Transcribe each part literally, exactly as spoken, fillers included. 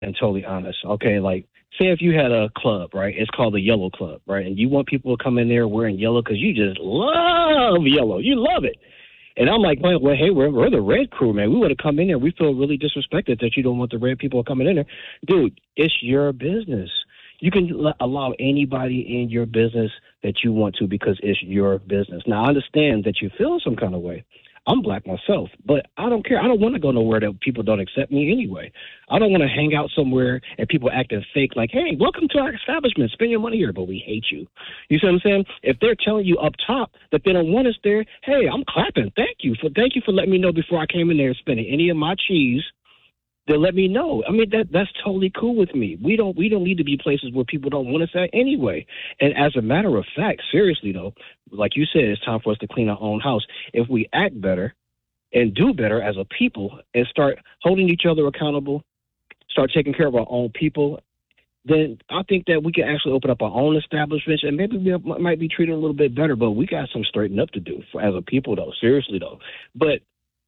and totally honest. Okay, like say if you had a club, right? It's called the Yellow Club, right? And you want people to come in there wearing yellow because you just love yellow. You love it. And I'm like, well, well hey, we're, we're the red crew, man. We want to come in there. We feel really disrespected that you don't want the red people coming in there. Dude, it's your business. You can l- allow anybody in your business that you want to because it's your business. Now, I understand that you feel some kind of way. I'm black myself, but I don't care. I don't want to go nowhere that people don't accept me anyway. I don't want to hang out somewhere and people acting fake like, hey, welcome to our establishment. Spend your money here, but we hate you. You see what I'm saying? If they're telling you up top that they don't want us there, hey, I'm clapping. Thank you for thank you for letting me know before I came in there spending any of my cheese. They'll let me know. I mean, that that's totally cool with me. We don't we don't need to be places where people don't want us at anyway. And as a matter of fact, seriously though, like you said, it's time for us to clean our own house. If we act better and do better as a people and start holding each other accountable, start taking care of our own people, then I think that we can actually open up our own establishments and maybe we might be treated a little bit better. But we got some straightening up to do for, as a people, though. Seriously, though. But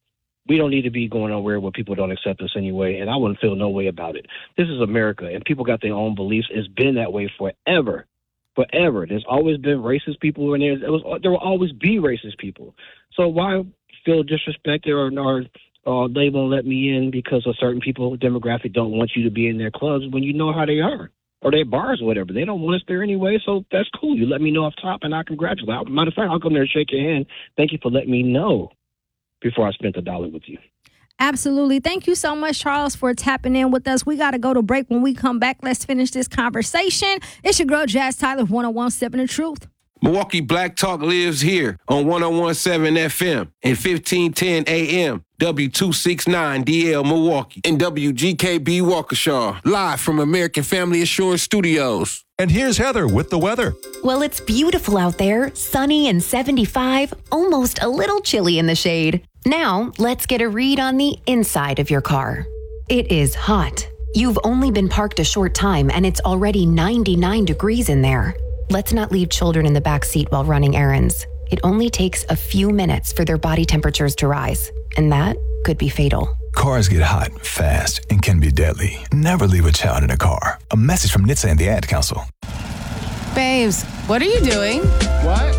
we don't need to be going nowhere where people don't accept us anyway, and I wouldn't feel no way about it. This is America, and people got their own beliefs. It's been that way forever, forever. There's always been racist people, and there's, it was, there will always be racist people. So why feel disrespected or, or uh, they won't let me in because of certain people demographic don't want you to be in their clubs when you know how they are, or their bars or whatever. They don't want us there anyway, so that's cool. You let me know off top, and I congratulate. Matter of fact, I'll come there and shake your hand. Thank you for letting me know before I spent a dollar with you. Absolutely. Thank you so much, Charles, for tapping in with us. We got to go to break. When we come back, let's finish this conversation. It's your girl, Jazz Tyler, one oh one point seven The Truth. Milwaukee Black Talk lives here on one oh one point seven F M and fifteen ten A M, W two sixty-nine D L Milwaukee, and W G K B Waukesha, live from American Family Assurance Studios. And here's Heather with the weather. Well, it's beautiful out there, sunny and seventy-five, almost a little chilly in the shade. Now, let's get a read on the inside of your car. It is hot. You've only been parked a short time and it's already ninety-nine degrees in there. Let's not leave children in the back seat while running errands. It only takes a few minutes for their body temperatures to rise, and that could be fatal. Cars get hot, fast, and can be deadly. Never leave a child in a car. A message from N H T S A and the Ad Council. Babes, what are you doing? What?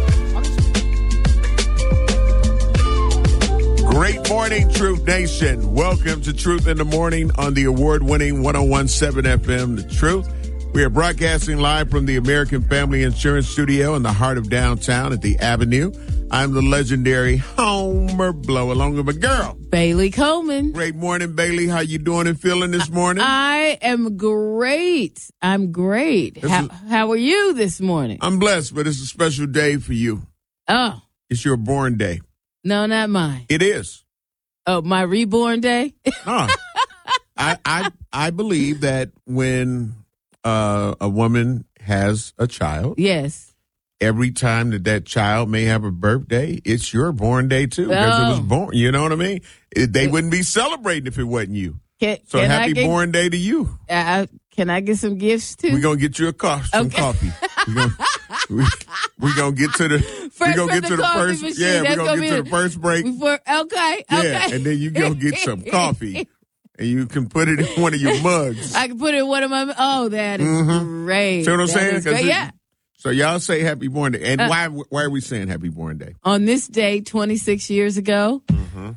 Great morning, Truth Nation. Welcome to Truth in the Morning on the award-winning one oh one point seven F M, The Truth. We are broadcasting live from the American Family Insurance Studio in the heart of downtown at the Avenue. I'm the legendary Homer Blow, along with my girl, Bailey Coleman. Great morning, Bailey. How you doing and feeling this morning? I am great. I'm great. How, is, how are you this morning? I'm blessed, but it's a special day for you. Oh. It's your born day. No, not mine. It is. Oh, my reborn day? Huh. I, I, I believe that when uh, a woman has a child. Yes. Every time that that child may have a birthday, it's your born day, too, because oh. it was born. You know what I mean? It, they wouldn't be celebrating if it wasn't you. Can, so can happy get, born day to you. Uh, can I get some gifts, too? We're going to get you a co- some okay. coffee. We're going we, we gonna get to the we're gonna get to the first machine. yeah we're gonna, gonna get to the first break before, okay yeah okay and then you go get some coffee and you can put it in one of your mugs. I can put it in one of my oh that is mm-hmm. great. See what I'm that saying? Yeah. So y'all say happy born day, and uh, why why are we saying happy born day on this day twenty-six years ago? Mm-hmm.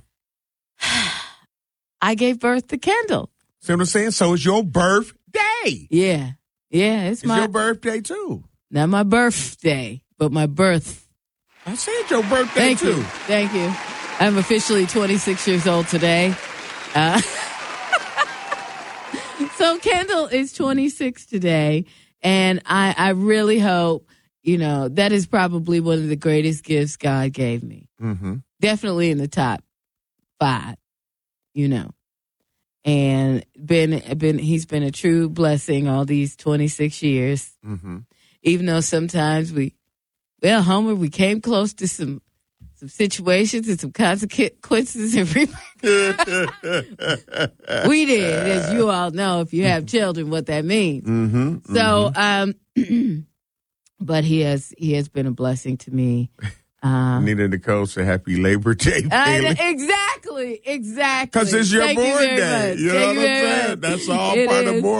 I gave birth to Kendall. See what I'm saying? So it's your birthday. Yeah, yeah, it's, it's my your birthday too. Not my birthday, but my birth. I said your birthday, Thank too. You. Thank you. I'm officially twenty-six years old today. Uh, so Kendall is twenty-six today, and I, I really hope, you know, that is probably one of the greatest gifts God gave me. Mm-hmm. Definitely in the top five, you know. And been been he's been a true blessing all these twenty-six years. Mm-hmm. Even though sometimes we, well, Homer, we came close to some some situations and some consequences. And we did, as you all know, if you have children, what that means. Mm-hmm, so, mm-hmm. um, but he has he has been a blessing to me Um, Nina Nicole said, "Happy Labor Day, Bailey." Uh, exactly, exactly. Because it's your Thank board you very day. much. You know Thank what I'm you very saying? much. That's all It part is. of board.